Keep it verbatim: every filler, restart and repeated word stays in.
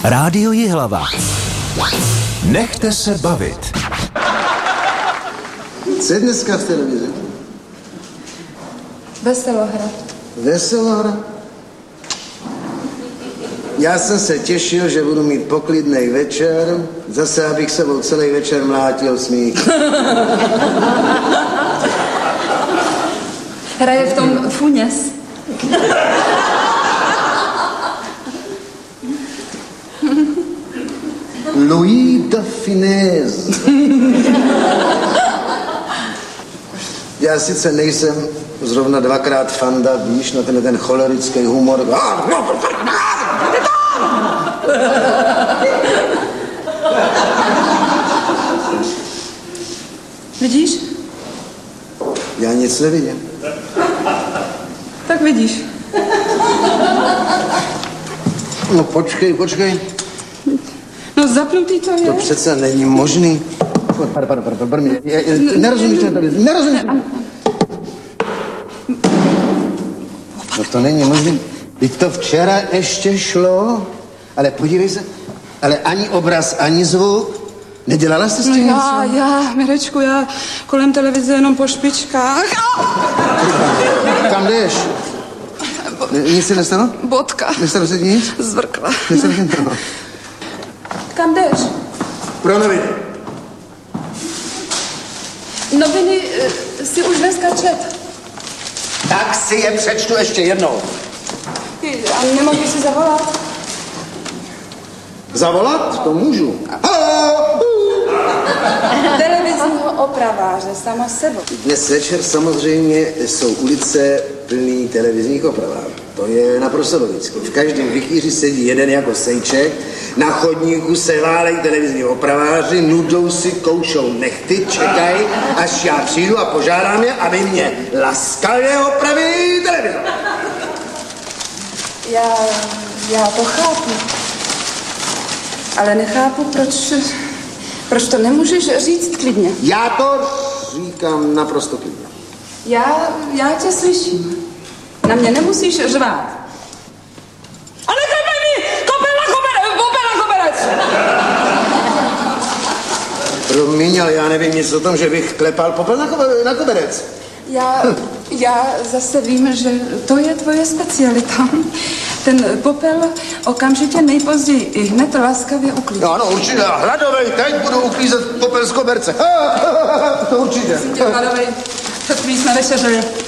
Rádio Jihlava. Nechte se bavit. Co je dneska v televizi? Veselohrad. Veselohrad? Já jsem se těšil, že budu mít poklidnej večer, zase abych sebou celý večer mlátil smích. Hraje v tom Funěs. Louis de Funès. Já sice nejsem zrovna dvakrát fanda, víš, na ten, ten cholerický humor. Vidíš? Já nic nevidím. Tak vidíš. No počkej, počkej. No zapnutý to je. To přece není možný. Pardon, pardon, pardon, pardon. Nerozumíš to tady, nerozumíš. No to není možný. Teď to včera ještě šlo, ale podívej se, ale ani obraz, ani zvuk. Nedělala jsi s tím no něco? já, já, Mirečku, já kolem televize jenom po špičkách. Kam jdeš? Ne, nic se nestalo? Bodka. Nestalo se nic? Zvrkla. Nestalo se nic? Kam jdeš? Pro noviny. Noviny uh, si už dneska čet. Tak si je přečtu ještě jednou. A nemohl si zavolat? Zavolat? To můžu. Haló! Televizního opraváře, sama sebou. Dnes večer samozřejmě jsou ulice plný televizních opravářů. To je naprosto logické. V každém vikýři sedí jeden jako sejček, na chodníku se válejí televizní opraváři, nudou si, koušou nechty, čekají, až já přijdu a požádám je, aby mě laskavě opravili televizor. Já, já to chápu. Ale nechápu, proč, proč to nemůžeš říct klidně. Já to říkám naprosto klidně. Já, já tě slyším. Na mě nemusíš řvát. Ale tebe mi! Kopel na koberec! Kopel na koberec! Promiň, ale já nevím nic o tom, že bych klepal popel na, kobe- na koberec. Já, já zase vím, že to je tvoje specialita. Ten popel okamžitě nejpozději i hned laskavě uklidí. No, no, určitě. Hladovej, teď budu uklízet popel z koberce. To určitě. Hladovej, před chvílí jsme večeřili.